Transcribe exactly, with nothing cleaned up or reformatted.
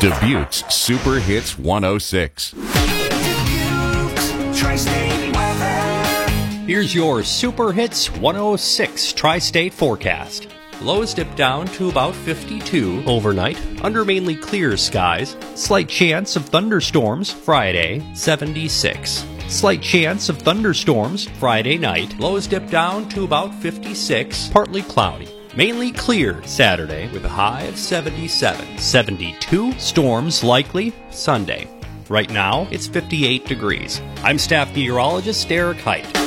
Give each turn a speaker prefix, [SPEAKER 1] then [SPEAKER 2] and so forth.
[SPEAKER 1] Dubuque's Super Hits one oh six.
[SPEAKER 2] Here's your Super Hits one oh six Tri-State forecast. Lows dip down to about fifty-two overnight, under mainly clear skies. Slight chance of thunderstorms Friday, seventy-six. Slight chance of thunderstorms Friday night. Lows dip down to about fifty-six, partly cloudy. Mainly clear Saturday with a high of seventy-seven. seventy-two, storms likely Sunday. Right now, it's fifty-eight degrees. I'm staff meteorologist Derek Height.